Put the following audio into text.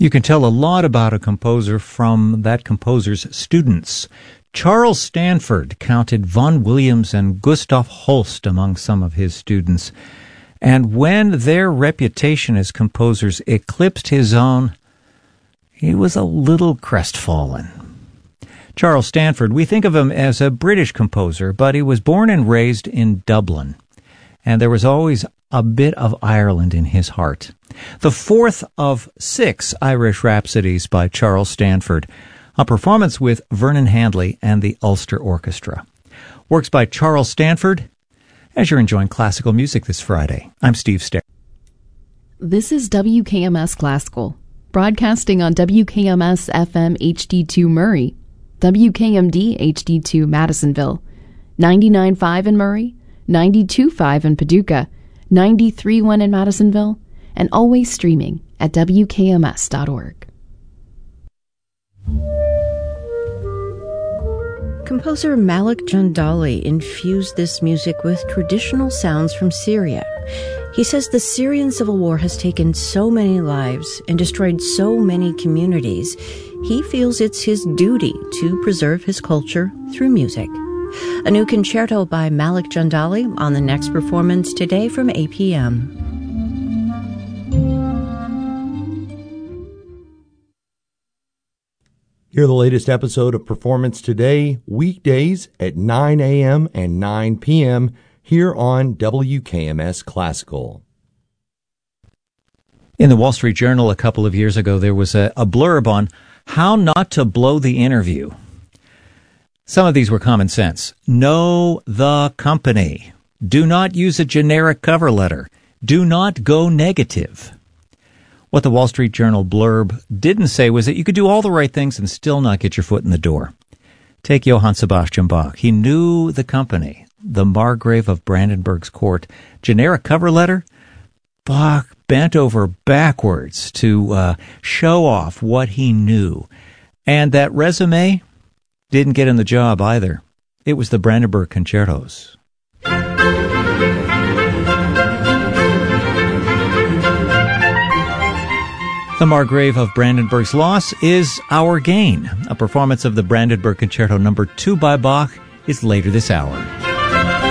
You can tell a lot about a composer from that composer's students. Charles Stanford counted Vaughan Williams and Gustav Holst among some of his students. And when their reputation as composers eclipsed his own, he was a little crestfallen. Charles Stanford, we think of him as a British composer, but he was born and raised in Dublin. And there was always a bit of Ireland in his heart. The fourth of 6 Irish Rhapsodies by Charles Stanford, a performance with Vernon Handley and the Ulster Orchestra. Works by Charles Stanford, as you're enjoying classical music this Friday. I'm Steve Sterr. This is WKMS Classical, broadcasting on WKMS FM HD2 Murray, WKMD HD2 Madisonville, 99.5 in Murray, 92.5 in Paducah, 93.1 in Madisonville, and always streaming at WKMS.org. Composer Malik Jandali infused this music with traditional sounds from Syria. He says the Syrian civil war has taken so many lives and destroyed so many communities. He feels it's his duty to preserve his culture through music. A new concerto by Malik Jandali on the next performance today from APM. Hear the latest episode of Performance Today, weekdays at 9 a.m. and 9 p.m. here on WKMS Classical. In the Wall Street Journal a couple of years ago, there was a blurb on how not to blow the interview. Some of these were common sense. Know the company. Do not use a generic cover letter. Do not go negative. What the Wall Street Journal blurb didn't say was that you could do all the right things and still not get your foot in the door. Take Johann Sebastian Bach. He knew the company, the Margrave of Brandenburg's court. Generic cover letter? Bach bent over backwards to show off what he knew. And that resume didn't get in the job either. It was the Brandenburg Concertos. The Margrave of Brandenburg's loss is our gain. A performance of the Brandenburg Concerto No. 2 by Bach is later this hour.